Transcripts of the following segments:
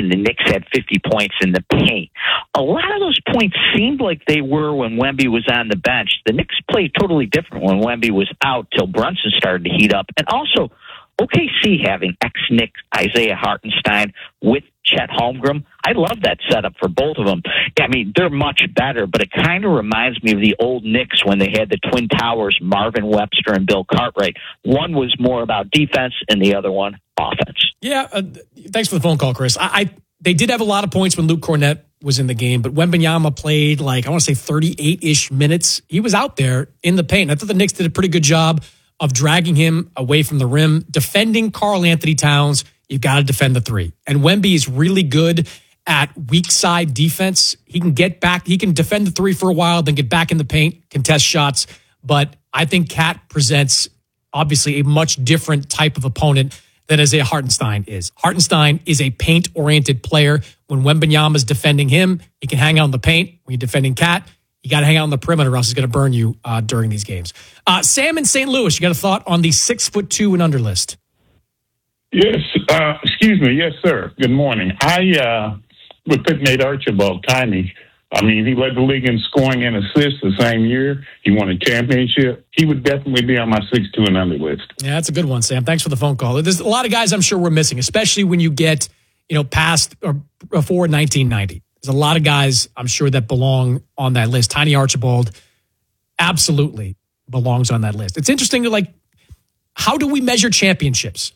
and the Knicks had 50 points in the paint. A lot of those points seemed like they were when Wemby was on the bench. The Knicks played totally different when Wemby was out till Brunson started to heat up. And also, OKC having ex-Knick Isaiah Hartenstein with Chet Holmgren, I love that setup for both of them. I mean, they're much better, but it kind of reminds me of the old Knicks when they had the Twin Towers, Marvin Webster and Bill Cartwright. One was more about defense and the other one offense. Yeah, thanks for the phone call, Chris. They did have a lot of points when Luke Cornett was in the game, but Wembanyama played I want to say 38-ish minutes. He was out there in the paint. I thought the Knicks did a pretty good job of dragging him away from the rim. Defending Karl Anthony Towns, you've got to defend the three. And Wemby is really good at weak side defense. He can get back, he can defend the three for a while, then get back in the paint, contest shots. But I think Cat presents obviously a much different type of opponent than Isaiah Hartenstein is. Hartenstein is a paint-oriented player. When Wembanyama's defending him, he can hang out in the paint. When you're defending Cat, you got to hang out on the perimeter, or else he's going to burn you during these games. Sam in St. Louis, you got a thought on the 6'2" and under list? Yes. Excuse me. Yes, sir. Good morning. I would put Nate Archibald tiny. I mean, he led the league in scoring and assists the same year. He won a championship. He would definitely be on my 6'2" and under list. Yeah, that's a good one, Sam. Thanks for the phone call. There's a lot of guys I'm sure we're missing, especially when you get past or before 1990. There's a lot of guys I'm sure that belong on that list. Tiny Archibald absolutely belongs on that list. It's interesting to how do we measure championships?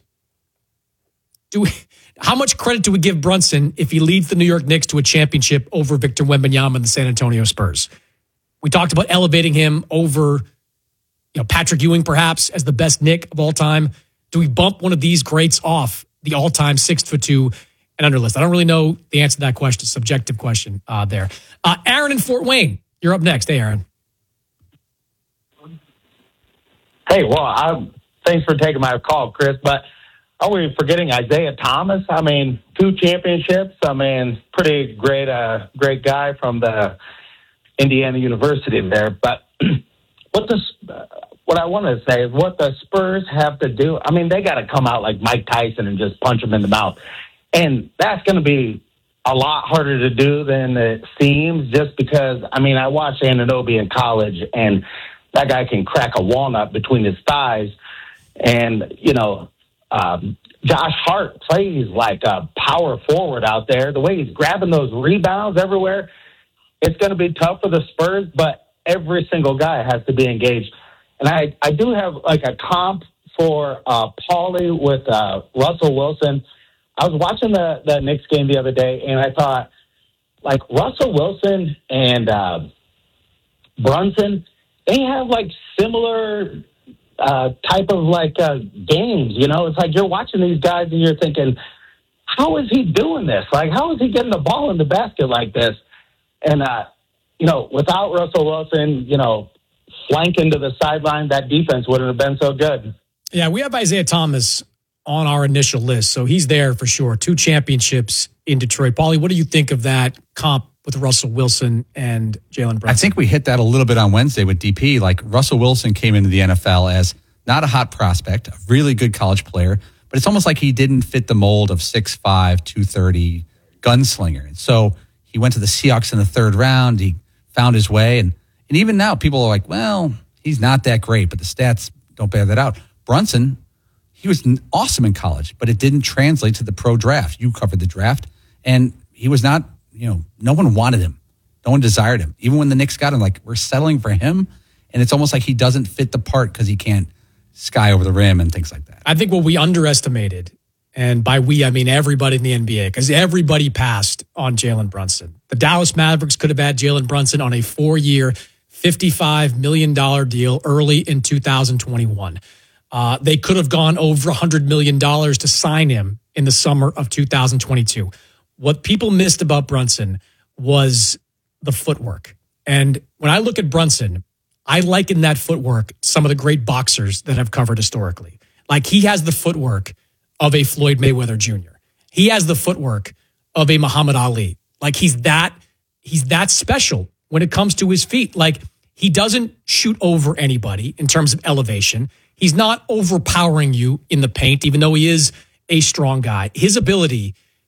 How much credit do we give Brunson if he leads the New York Knicks to a championship over Victor Wembanyama and the San Antonio Spurs? We talked about elevating him over Patrick Ewing perhaps as the best Knick of all time. Do we bump one of these greats off the all-time 6'2" and under list? I don't really know the answer to that question. Subjective question there. Aaron in Fort Wayne, you're up next. Hey, Aaron. Hey, well, thanks for taking my call, Chris. But are we forgetting Isaiah Thomas? I mean, 2 championships. I mean, pretty great guy from the Indiana University there. But what I want to say is what the Spurs have to do. I mean, they got to come out like Mike Tyson and just punch him in the mouth. And that's going to be a lot harder to do than it seems just because, I mean, I watched Anunoby in college, and that guy can crack a walnut between his thighs. And, Josh Hart plays like a power forward out there. The way he's grabbing those rebounds everywhere, it's going to be tough for the Spurs, but every single guy has to be engaged. And I do have a comp for Paulie with Russell Wilson. I was watching the Knicks game the other day, and I thought, Russell Wilson and Brunson, they have, similar type of, games, It's like you're watching these guys, and you're thinking, how is he doing this? How is he getting the ball in the basket like this? And, without Russell Wilson, flanking to the sideline, that defense wouldn't have been so good. Yeah, we have Isaiah Thomas on our initial list, so he's there for sure. 2 championships in Detroit. Paulie, what do you think of that comp with Russell Wilson and Jalen Brunson? I think we hit that a little bit on Wednesday with DP. Russell Wilson came into the NFL as not a hot prospect, a really good college player, but it's almost like he didn't fit the mold of 6'5", 230 gunslinger. And so he went to the Seahawks in the 3rd round. He found his way. And even now, people are like, well, he's not that great, but the stats don't bear that out. Brunson, he was awesome in college, but it didn't translate to the pro draft. You covered the draft, and he was not, no one wanted him. No one desired him. Even when the Knicks got him, we're settling for him, and it's almost like he doesn't fit the part because he can't sky over the rim and things like that. I think what we underestimated, and by we, I mean everybody in the NBA, because everybody passed on Jalen Brunson. The Dallas Mavericks could have had Jalen Brunson on a 4-year, $55 million deal early in 2021. They could have gone over $100 million to sign him in the summer of 2022. What people missed about Brunson was the footwork. And when I look at Brunson, I liken that footwork to some of the great boxers that I've covered historically. He has the footwork of a Floyd Mayweather Jr. He has the footwork of a Muhammad Ali. He's that special when it comes to his feet. He doesn't shoot over anybody in terms of elevation. He's not overpowering you in the paint, even though he is a strong guy. His ability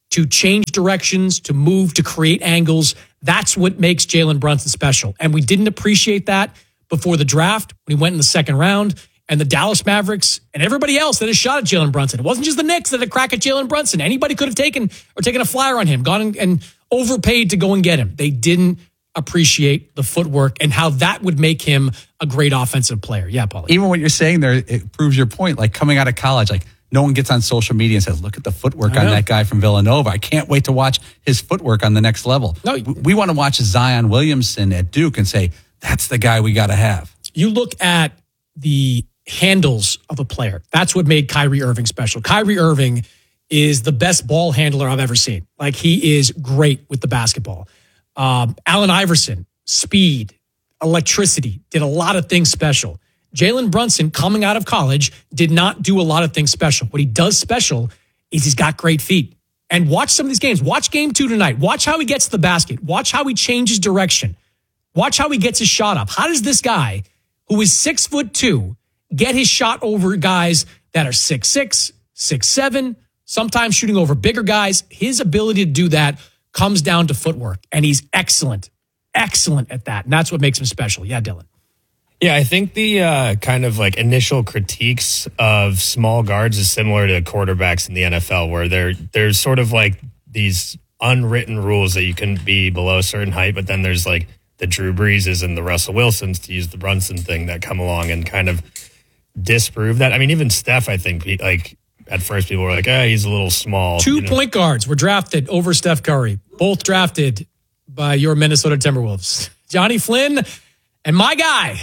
to change directions, to move, to create angles. That's what makes Jalen Brunson special. And we didn't appreciate that before the draft when he went in the second round. And the Dallas Mavericks and everybody else that has shot at Jalen Brunson. It wasn't just the Knicks that had a crack at Jalen Brunson. Anybody could have taken a flyer on him, gone and overpaid to go and get him. They didn't appreciate the footwork and how that would make him a great offensive player. Yeah, Paulie. Even what you're saying there, it proves your point. Like coming out of college, like no one gets on social media and says, look at the footwork on that guy from Villanova. I can't wait to watch his footwork on the next level. No, we want to watch Zion Williamson at Duke and say, that's the guy we got to have. You look at the handles of a player. That's what made Kyrie Irving special. Kyrie Irving is the best ball handler I've ever seen. Like, he is great with the basketball. Allen Iverson, speed, electricity, did a lot of things special. Jalen Brunson, coming out of college, did not do a lot of things special. What he does special is he's got great feet. And watch some of these games. Watch game 2 tonight. Watch how he gets to the basket. Watch how he changes direction. Watch how he gets his shot up. How does this guy, who is 6'2", get his shot over guys that are 6'6", 6'7", sometimes shooting over bigger guys? His ability to do that comes down to footwork, and he's excellent at that. And that's what makes him special. Yeah, Dylan. Yeah, I think the kind of like initial critiques of small guards is similar to quarterbacks in the NFL, where there's sort of like these unwritten rules that you can be below a certain height, but then there's like the Drew Breeses and the Russell Wilsons, to use the Brunson thing, that come along and kind of disprove that. I mean, even Steph, I think, like at first people were like, he's a little small. Two point guards were drafted over Steph Curry, both drafted by your Minnesota Timberwolves. Johnny Flynn and my guy,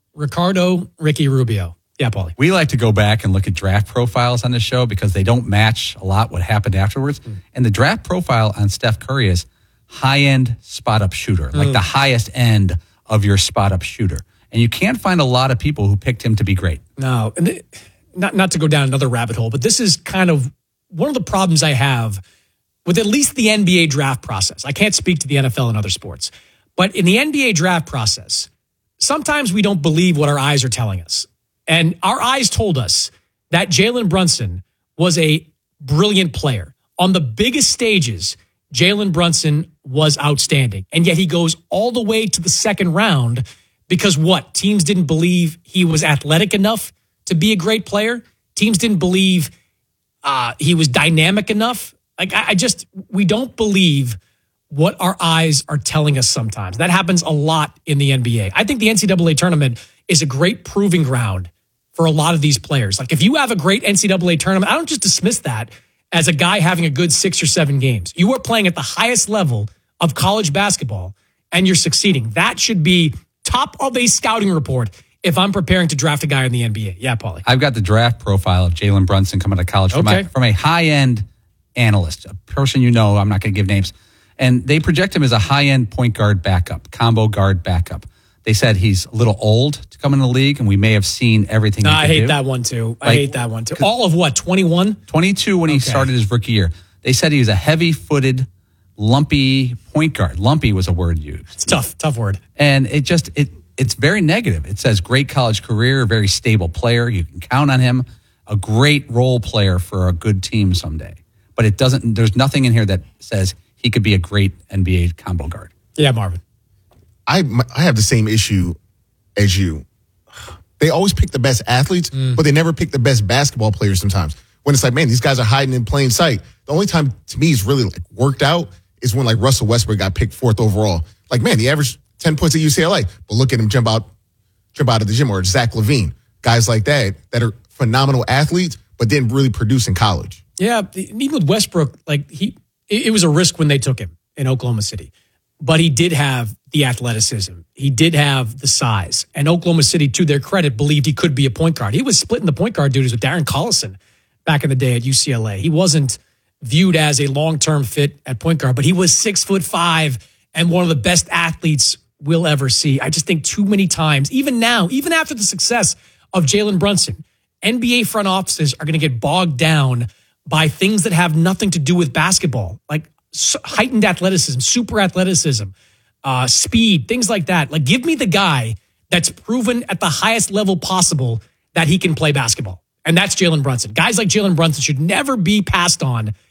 Ricky Rubio. Yeah, Paulie. We like to go back and look at draft profiles on the show because they don't match a lot what happened afterwards. And the draft profile on Steph Curry is high-end spot-up shooter, like the highest end of your spot-up shooter. And you can't find a lot of people who picked him to be great. No, and not to go down another rabbit hole, but this is kind of one of the problems I have with at least the NBA draft process. I can't speak to the NFL and other sports, but in the NBA draft process, sometimes we don't believe what our eyes are telling us. And our eyes told us that Jalen Brunson was a brilliant player. On the biggest stages, Jalen Brunson was outstanding. And yet he goes all the way to the second round because what? Teams didn't believe he was athletic enough to be a great player. Teams didn't believe he was dynamic enough. Like, we don't believe what our eyes are telling us sometimes. That happens a lot in the NBA. I think the NCAA tournament is a great proving ground for a lot of these players. Like, if you have a great NCAA tournament, I don't just dismiss that as a guy having a good 6 or 7 games. You are playing at the highest level of college basketball and you're succeeding. That should be top of a scouting report if I'm preparing to draft a guy in the NBA. Yeah, Paulie. I've got the draft profile of Jalen Brunson coming out of college from a high-end analyst, a person I'm not going to give names. And they project him as a high-end point guard backup, combo guard backup. They said he's a little old to come in the league, and we may have seen everything. I hate that one too. All of what, 21? 22 when he started his rookie year. They said he was a heavy-footed, lumpy point guard. Lumpy was a word used. It's tough word. And it's very negative. It says great college career, very stable player. You can count on him. A great role player for a good team someday. But there's nothing in here that says he could be a great NBA combo guard. Yeah, Marvin. I have the same issue as you. They always pick the best athletes, but they never pick the best basketball players sometimes. When it's like, man, these guys are hiding in plain sight. The only time, to me, it's really like worked out is when like Russell Westbrook got picked 4th overall. Like, man, he averaged 10 points at UCLA, but look at him jump out of the gym. Or Zach LaVine, guys like that are phenomenal athletes, but didn't really produce in college. Yeah, even with Westbrook, like it was a risk when they took him in Oklahoma City. But he did have the athleticism. He did have the size. And Oklahoma City, to their credit, believed he could be a point guard. He was splitting the point guard duties with Darren Collison back in the day at UCLA. He wasn't viewed as a long-term fit at point guard, but he was 6'5" and one of the best athletes we'll ever see. I just think too many times, even now, even after the success of Jalen Brunson, NBA front offices are going to get bogged down by things that have nothing to do with basketball, like heightened athleticism, super athleticism, speed, things like that. Like, give me the guy that's proven at the highest level possible that he can play basketball. And that's Jalen Brunson. Guys like Jalen Brunson should never be passed on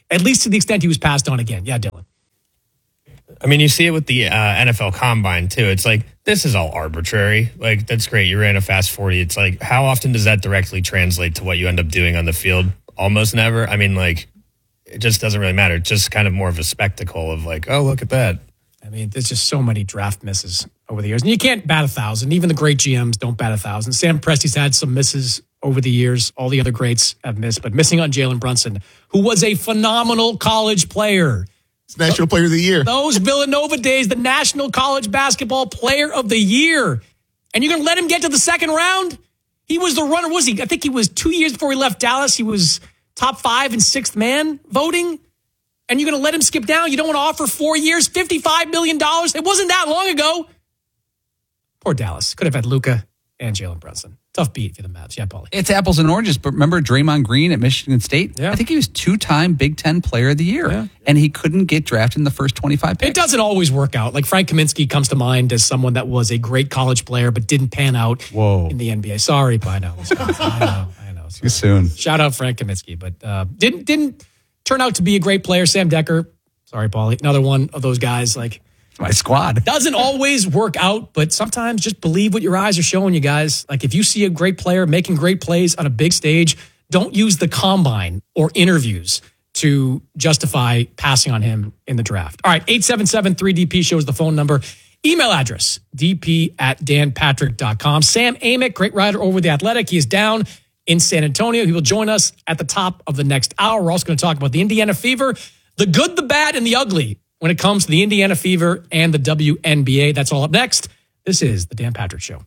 at least to the extent he was passed on again. Yeah, Dylan. I mean, you see it with the NFL Combine, too. It's like, this is all arbitrary. Like, that's great. You ran a fast 40. It's like, how often does that directly translate to what you end up doing on the field? Almost never. I mean, like, it just doesn't really matter. It's just kind of more of a spectacle of like, oh, look at that. I mean, there's just so many draft misses over the years. And you can't bat 1,000. Even the great GMs don't bat 1,000. Sam Presti's had some misses over the years. All the other greats have missed. But missing on Jalen Brunson, who was a phenomenal college player. It's National Player of the Year. Those Villanova days, the National College Basketball Player of the Year. And you're going to let him get to the second round? He was the runner, was he? I think he was 2 years before he left Dallas. He was top 5 and 6th man voting. And you're going to let him skip down? You don't want to offer 4 years, $55 million? It wasn't that long ago. Poor Dallas. Could have had Luka and Jalen Brunson. Tough beat for the Mavs. Yeah, Paulie. It's apples and oranges, but remember Draymond Green at Michigan State? Yeah. I think he was 2-time Big Ten Player of the Year, and he couldn't get drafted in the first 25 picks. It doesn't always work out. Like Frank Kaminsky comes to mind as someone that was a great college player but didn't pan out in the NBA. Sorry, but I know. I know. Too soon. Shout out Frank Kaminsky, but didn't turn out to be a great player. Sam Decker, sorry, Paulie, another one of those guys like my squad. Doesn't always work out, but sometimes just believe what your eyes are showing you guys. Like if you see a great player making great plays on a big stage, don't use the combine or interviews to justify passing on him in the draft. All right, 877-3DP shows the phone number. Email address, dp@danpatrick.com. Sam Amick, great writer over The Athletic. He is down in San Antonio. He will join us at the top of the next hour. We're also going to talk about the Indiana Fever, the good, the bad, and the ugly when it comes to the Indiana Fever and the WNBA. That's all up next. This is the Dan Patrick Show.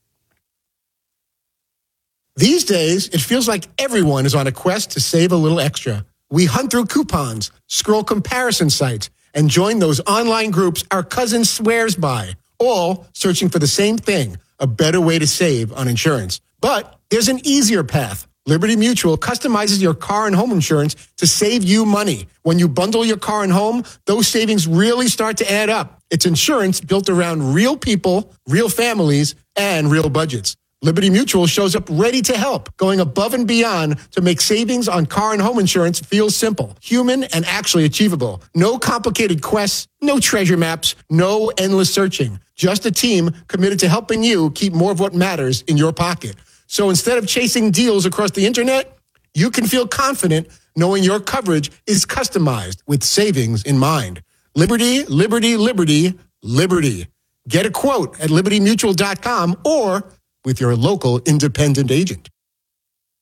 These days, it feels like everyone is on a quest to save a little extra. We hunt through coupons, scroll comparison sites, and join those online groups our cousin swears by, all searching for the same thing, a better way to save on insurance. But there's an easier path. Liberty Mutual customizes your car and home insurance to save you money. When you bundle your car and home, those savings really start to add up. It's insurance built around real people, real families, and real budgets. Liberty Mutual shows up ready to help, going above and beyond to make savings on car and home insurance feel simple, human, and actually achievable. No complicated quests, no treasure maps, no endless searching. Just a team committed to helping you keep more of what matters in your pocket. So instead of chasing deals across the internet, you can feel confident knowing your coverage is customized with savings in mind. Liberty, liberty, liberty, liberty. Get a quote at libertymutual.com or with your local independent agent.